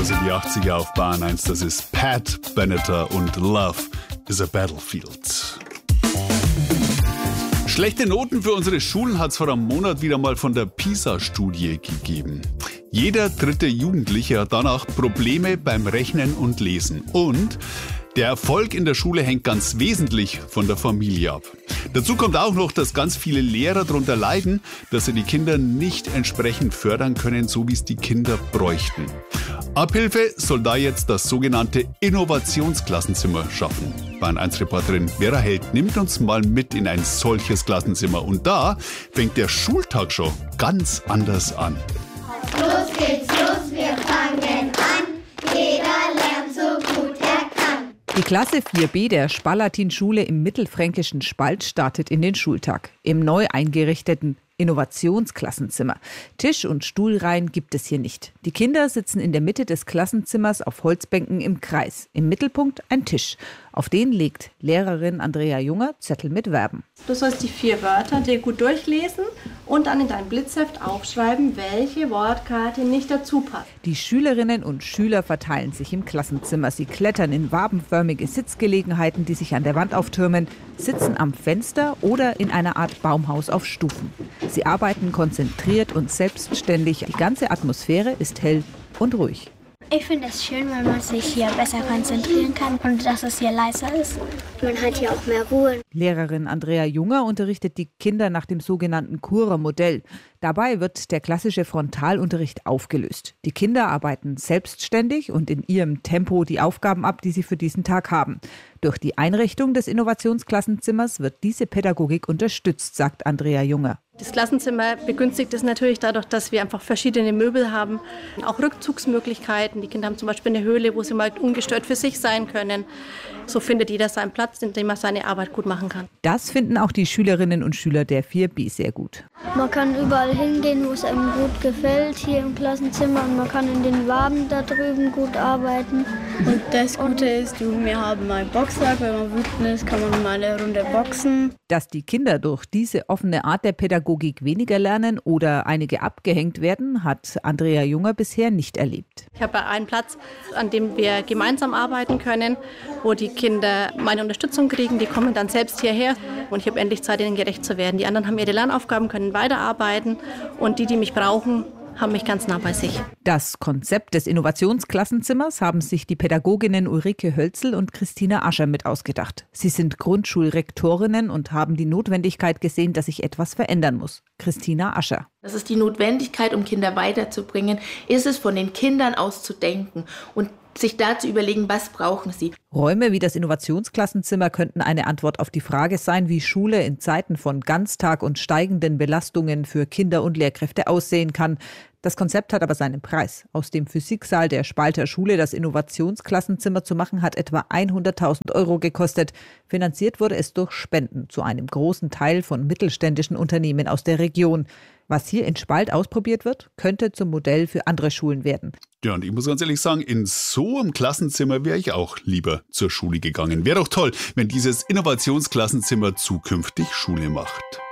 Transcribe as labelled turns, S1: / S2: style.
S1: sind die 80er auf Bahn 1. Das ist Pat Benatar und Love is a Battlefield. Schlechte Noten für unsere Schulen hat es vor einem Monat wieder mal von der PISA-Studie gegeben. Jeder dritte Jugendliche hat danach Probleme beim Rechnen und Lesen. Und der Erfolg in der Schule hängt ganz wesentlich von der Familie ab. Dazu kommt auch noch, dass ganz viele Lehrer darunter leiden, dass sie die Kinder nicht entsprechend fördern können, so wie es die Kinder bräuchten. Abhilfe soll da jetzt das sogenannte Innovationsklassenzimmer schaffen. Bayern 1-Reporterin Vera Held nimmt uns mal mit in ein solches Klassenzimmer. Und da fängt der Schultag schon ganz anders an.
S2: Los geht's los, wir fangen an. Jeder lernt so gut er kann.
S3: Die Klasse 4b der Spalatin-Schule im mittelfränkischen Spalt startet in den Schultag. Im neu eingerichteten Innovationsklassenzimmer. Tisch- und Stuhlreihen gibt es hier nicht. Die Kinder sitzen in der Mitte des Klassenzimmers auf Holzbänken im Kreis. Im Mittelpunkt ein Tisch. Auf den legt Lehrerin Andrea Junger Zettel mit Verben.
S4: Du sollst die 4 Wörter dir gut durchlesen und dann in dein Blitzheft aufschreiben, welche Wortkarte nicht dazu passt.
S3: Die Schülerinnen und Schüler verteilen sich im Klassenzimmer. Sie klettern in wabenförmige Sitzgelegenheiten, die sich an der Wand auftürmen, sitzen am Fenster oder in einer Art Baumhaus auf Stufen. Sie arbeiten konzentriert und selbstständig. Die ganze Atmosphäre ist hell und ruhig.
S5: Ich finde es schön, wenn man sich hier besser konzentrieren kann und dass es hier leiser ist. Man hat hier auch mehr Ruhe.
S3: Lehrerin Andrea Junger unterrichtet die Kinder nach dem sogenannten Kurer-Modell. Dabei wird der klassische Frontalunterricht aufgelöst. Die Kinder arbeiten selbstständig und in ihrem Tempo die Aufgaben ab, die sie für diesen Tag haben. Durch die Einrichtung des Innovationsklassenzimmers wird diese Pädagogik unterstützt, sagt Andrea Junger.
S4: Das Klassenzimmer begünstigt es natürlich dadurch, dass wir einfach verschiedene Möbel haben, auch Rückzugsmöglichkeiten. Die Kinder haben zum Beispiel eine Höhle, wo sie mal ungestört für sich sein können. So findet jeder seinen Platz, in dem er seine Arbeit gut machen kann.
S3: Das finden auch die Schülerinnen und Schüler der 4b sehr gut.
S5: Man kann überall hingehen, wo es einem gut gefällt, hier im Klassenzimmer. Und man kann in den Waben da drüben gut arbeiten.
S6: Und das Gute ist, wir haben einen Boxsack. Wenn man wütend ist, kann man mal eine Runde boxen.
S3: Dass die Kinder durch diese offene Art der Pädagogik weniger lernen oder einige abgehängt werden, hat Andrea Junger bisher nicht erlebt.
S4: Ich habe einen Platz, an dem wir gemeinsam arbeiten können, wo die Kinder meine Unterstützung kriegen. Die kommen dann selbst hierher und ich habe endlich Zeit, ihnen gerecht zu werden. Die anderen haben ihre Lernaufgaben, können weiterarbeiten und die mich brauchen, haben mich ganz nah bei sich.
S3: Das Konzept des Innovationsklassenzimmers haben sich die Pädagoginnen Ulrike Hölzel und Christina Ascher mit ausgedacht. Sie sind Grundschulrektorinnen und haben die Notwendigkeit gesehen, dass sich etwas verändern muss. Christina Ascher.
S7: Das ist die Notwendigkeit, um Kinder weiterzubringen, ist es von den Kindern aus zu denken und sich da zu überlegen, was brauchen sie.
S3: Räume wie das Innovationsklassenzimmer könnten eine Antwort auf die Frage sein, wie Schule in Zeiten von Ganztag und steigenden Belastungen für Kinder und Lehrkräfte aussehen kann. Das Konzept hat aber seinen Preis. Aus dem Physiksaal der Spalter Schule das Innovationsklassenzimmer zu machen, hat etwa 100.000 € gekostet. Finanziert wurde es durch Spenden, zu einem großen Teil von mittelständischen Unternehmen aus der Region. Was hier in Spalt ausprobiert wird, könnte zum Modell für andere Schulen werden.
S1: Ja, und ich muss ganz ehrlich sagen, in so einem Klassenzimmer wäre ich auch lieber zur Schule gegangen. Wäre doch toll, wenn dieses Innovationsklassenzimmer zukünftig Schule macht.